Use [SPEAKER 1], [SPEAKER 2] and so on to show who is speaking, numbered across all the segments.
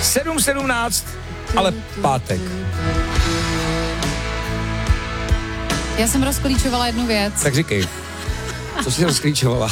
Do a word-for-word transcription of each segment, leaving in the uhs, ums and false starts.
[SPEAKER 1] sedm sedmnáct, ale pátek.
[SPEAKER 2] Já jsem rozklíčovala jednu věc.
[SPEAKER 1] Tak říkej, co jsi rozklíčovala?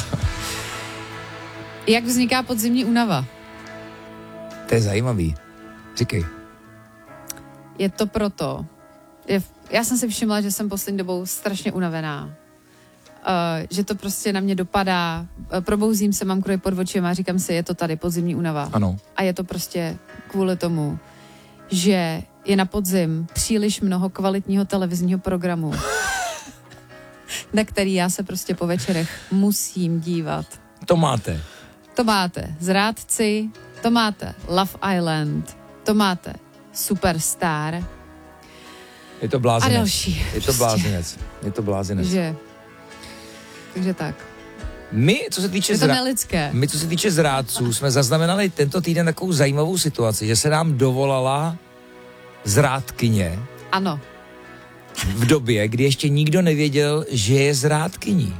[SPEAKER 2] Jak vzniká podzimní únava?
[SPEAKER 1] To je zajímavý. Říkej.
[SPEAKER 2] Je to proto, je, já jsem si všimla, že jsem poslední dobou strašně unavená. Uh, že to prostě na mě dopadá, uh, probouzím se, mám kruhy pod očima a říkám si, je to tady podzimní únava.
[SPEAKER 1] Ano.
[SPEAKER 2] A je to prostě kvůli tomu, že je na podzim příliš mnoho kvalitního televizního programu, na který já se prostě po večerech musím dívat.
[SPEAKER 1] To máte.
[SPEAKER 2] To máte Zrádci, to máte Love Island, to máte Superstar.
[SPEAKER 1] Je to blázinec.
[SPEAKER 2] A další.
[SPEAKER 1] Je to
[SPEAKER 2] prostě.
[SPEAKER 1] blázinec. Je to blázinec.
[SPEAKER 2] Že. Takže tak.
[SPEAKER 1] My, co se týče
[SPEAKER 2] Je to
[SPEAKER 1] zra...
[SPEAKER 2] nelidské.
[SPEAKER 1] My, co se týče zrádců, jsme zaznamenali tento týden takovou zajímavou situaci, že se nám dovolala zrádkyně
[SPEAKER 2] Ano.
[SPEAKER 1] v době, kdy ještě nikdo nevěděl, že je zrádkyní.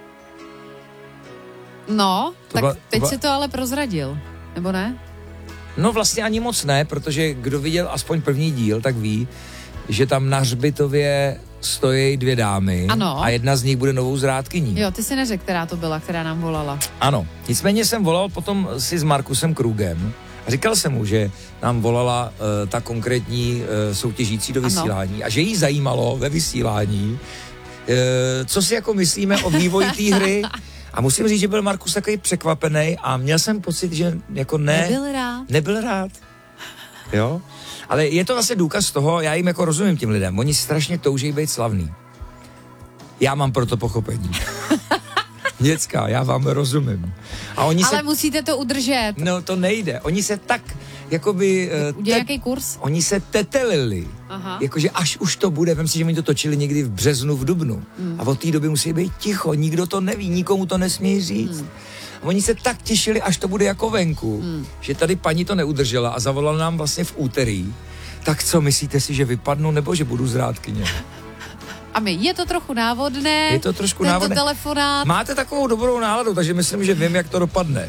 [SPEAKER 2] No,
[SPEAKER 1] To
[SPEAKER 2] tak
[SPEAKER 1] byla-
[SPEAKER 2] teď
[SPEAKER 1] to
[SPEAKER 2] si to ale prozradil, nebo ne?
[SPEAKER 1] No vlastně ani moc ne, protože kdo viděl aspoň první díl, tak ví, že tam na hřbitově stojí dvě dámy
[SPEAKER 2] Ano.
[SPEAKER 1] a jedna z nich bude novou zrádkyní.
[SPEAKER 2] Jo, ty si neřekl, která to byla, která nám volala.
[SPEAKER 1] Ano, nicméně jsem volal potom si s Markusem Krugem a říkal jsem mu, že nám volala uh, ta konkrétní uh, soutěžící do vysílání a že jí zajímalo ve vysílání, uh, co si jako myslíme o vývoji té hry. A musím říct, že byl Markus takový překvapený a měl jsem pocit, že jako ne...
[SPEAKER 2] Nebyl rád.
[SPEAKER 1] Nebyl rád. Jo? Ale je to vlastně důkaz toho, já jim jako rozumím těm lidem, oni strašně touží být slavný. Já mám proto pochopení. Děcka, já vám rozumím. A oni
[SPEAKER 2] Ale
[SPEAKER 1] se...
[SPEAKER 2] musíte to udržet.
[SPEAKER 1] No to nejde. Oni se tak, jakoby... Uh,
[SPEAKER 2] Udělej nějaký kurz?
[SPEAKER 1] Oni se tetelili.
[SPEAKER 2] Aha.
[SPEAKER 1] Jakože až už to bude, vem si, že mi to točili někdy v březnu, v dubnu.
[SPEAKER 2] Hmm.
[SPEAKER 1] A od té doby musí být ticho, nikdo to neví, nikomu to nesmí říct.
[SPEAKER 2] Hmm.
[SPEAKER 1] A oni se tak těšili, až to bude jako venku, hmm. že tady paní to neudržela a zavolala nám vlastně v úterý. Tak co, myslíte si, že vypadnu, nebo že budu zrádkyně?
[SPEAKER 2] A my, je to trochu návodné.
[SPEAKER 1] Je to trošku
[SPEAKER 2] tento
[SPEAKER 1] návodné.
[SPEAKER 2] telefonát.
[SPEAKER 1] Máte takovou dobrou náladu, takže myslím, že vím, jak to dopadne.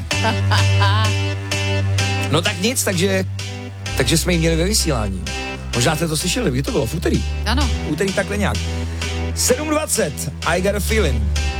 [SPEAKER 1] No tak nic, takže, takže jsme ji měli ve vysílání. Možná jste to slyšeli, kdy to bylo? V úterý.
[SPEAKER 2] Ano.
[SPEAKER 1] V úterý takhle nějak. sedm dvacet, I got a feeling.